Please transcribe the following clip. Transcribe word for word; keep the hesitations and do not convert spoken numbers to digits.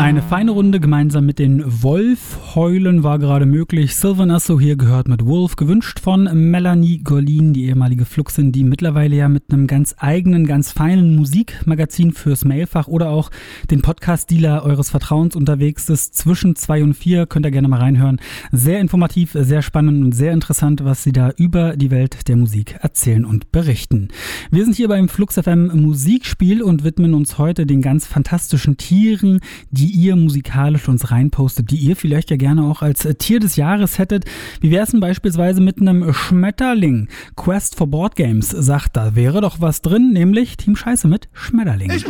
Eine feine Runde gemeinsam mit den Wolf heulen war gerade möglich. Sylvan Esso hier gehört mit Wolf, gewünscht von Melanie Gorlin, die ehemalige Fluxin, die mittlerweile ja mit einem ganz eigenen, ganz feinen Musikmagazin fürs Mailfach oder auch den Podcast-Dealer eures Vertrauens unterwegs ist. Zwischen zwei und vier könnt ihr gerne mal reinhören. Sehr informativ, sehr spannend und sehr interessant, was sie da über die Welt der Musik erzählen und berichten. Wir sind hier beim Flux F M Musikspiel und widmen uns heute den ganz fantastischen Tieren, die ihr musikalisch uns reinpostet, die ihr vielleicht ja gerne auch als Tier des Jahres hättet. Wie wäre es denn beispielsweise mit einem Schmetterling? Quest for Board Games sagt, da wäre doch was drin, nämlich Team Scheiße mit Schmetterling. Ich